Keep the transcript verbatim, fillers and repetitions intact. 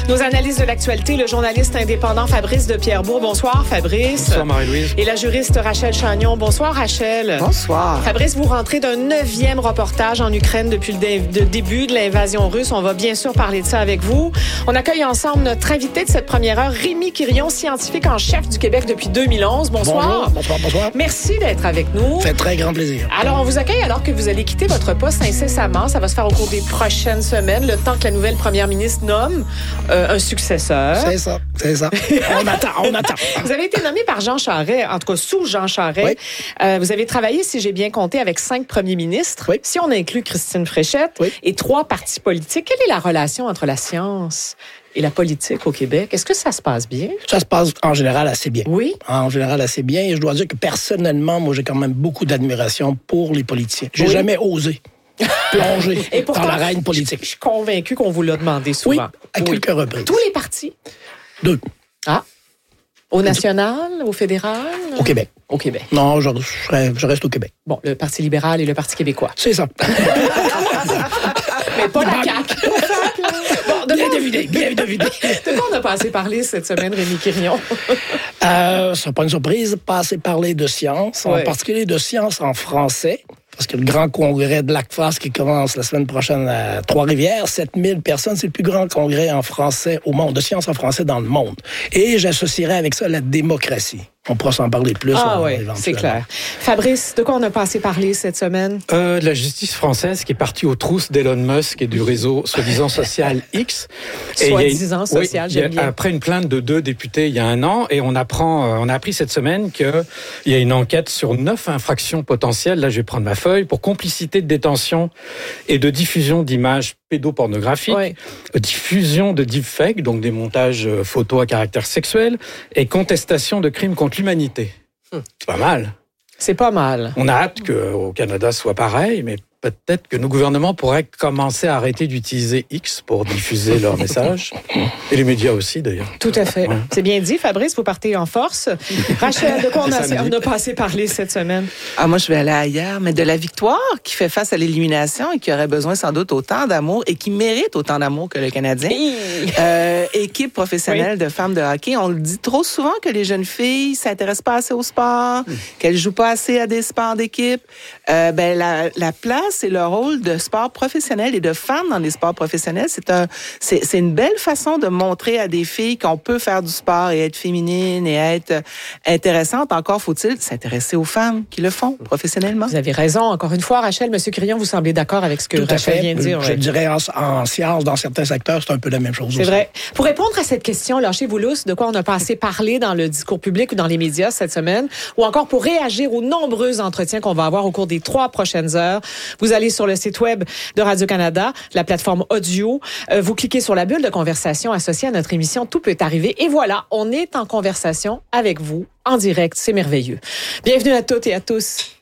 Nos analyses de l'actualité, le journaliste indépendant Fabrice de Pierrebourg. Bonsoir, Fabrice. Bonsoir, Marie-Louise. Et la juriste Rachel Chagnon. Bonsoir, Rachel. Bonsoir. Fabrice, vous rentrez d'un neuvième reportage en Ukraine depuis le, dé- le début de l'invasion russe. On va bien sûr parler de ça avec vous. On accueille ensemble notre invité de cette première heure, Rémi Quirion, scientifique en chef du Québec depuis deux mille onze. Bonsoir. Bonjour, bonsoir, bonsoir. Merci d'être avec nous. Ça fait très grand plaisir. Alors, on vous accueille alors que vous allez quitter votre poste incessamment. Ça va se faire au cours des prochaines semaines, le temps que la nouvelle première ministre nomme euh, un successeur. C'est ça, c'est ça. On attend, on attend. Vous avez été nommé par Jean Charest, en tout cas sous Jean Charest. Oui. Euh, vous avez travaillé, si j'ai bien compté, avec cinq premiers ministres. Oui. Si on inclut Christine Fréchette Oui. et trois partis politiques, quelle est la relation entre la science et la politique au Québec? Est-ce que ça se passe bien? Ça se passe en général assez bien. Oui. En général assez bien. Et je dois dire que personnellement, moi, j'ai quand même beaucoup d'admiration pour les politiciens. J'ai Oui. jamais osé plonger Et pourtant, dans l'arène Je politique. suis convaincue qu'on vous l'a demandé souvent. Oui, à quelques reprises. Tous les partis? Deux. Ah. Au national, au fédéral? Au Québec. Au Québec. Non, je, je, je reste au Québec. Bon, le Parti libéral et le Parti québécois. C'est ça. Mais pas la C A Q. Bon, de Bien quoi, deviné, bien deviné. de quoi on a pas assez parlé cette semaine, Rémi Quirion? Euh, ce n'est pas une surprise, pas assez parler de science, Ouais. en particulier de science en français, parce que le grand congrès de l'ACFAS qui commence la semaine prochaine à Trois-Rivières, sept mille personnes, c'est le plus grand congrès en français au monde, de science en français dans le monde. Et j'associerais avec ça la démocratie. On pourra s'en parler plus. Ah euh, oui, éventuellement. c'est clair. Fabrice, de quoi on a pas assez parlé cette semaine? Euh, de la justice française qui est partie aux trousses d'Elon Musk et du réseau soi-disant social X. Et il y a une- Soi-disant social, oui, il y a- j'aime bien. Après une plainte de deux députés il y a un an, et on apprend, euh, on a appris cette semaine qu'il y a une enquête sur neuf infractions potentielles. Là, je vais prendre ma feuille pour complicité de détention et de diffusion d'images pédopornographiques, Oui. diffusion de deepfakes, donc des montages euh, photos à caractère sexuel, et contestation de crimes contre l'humanité. C'est pas mal. C'est pas mal. On a hâte qu'au Canada soit pareil, mais peut-être que nos gouvernements pourraient commencer à arrêter d'utiliser X pour diffuser leurs messages. Et les médias aussi, d'ailleurs. Tout à fait. Ouais. C'est bien dit, Fabrice, vous partez en force. Rachel, de quoi on a, C'est samedi. on a pas assez parlé cette semaine? Ah, moi, je vais aller ailleurs, mais de la victoire qui fait face à l'élimination et qui aurait besoin sans doute autant d'amour et qui mérite autant d'amour que le Canadien. Euh, équipe professionnelle de femmes de hockey. On le dit trop souvent que les jeunes filles s'intéressent pas assez au sport, qu'elles jouent pas assez à des sports d'équipe. Euh, ben, la, la place et le rôle de sport professionnel et de femmes dans les sports professionnels, c'est un, c'est, c'est une belle façon de montrer à des filles qu'on peut faire du sport et être féminine et être intéressante. Encore faut-il s'intéresser aux femmes qui le font professionnellement. Vous avez raison. Encore une fois, Rachel, Monsieur Quirion, vous semblez d'accord avec ce que Tout à Rachel fait. vient de dire? Je oui. dirais en, en science, dans certains secteurs, c'est un peu la même chose C'est aussi. vrai. Pour répondre à cette question, lâchez-vous lousse, de quoi on n'a pas assez parlé dans le discours public ou dans les médias cette semaine, ou encore pour réagir aux nombreux entretiens qu'on va avoir au cours des trois prochaines heures, vous allez sur le site web de Radio-Canada, la plateforme audio, euh, vous cliquez sur la bulle de conversation associée à notre émission Tout peut arriver, et voilà, on est en conversation avec vous, en direct, c'est merveilleux. Bienvenue à toutes et à tous.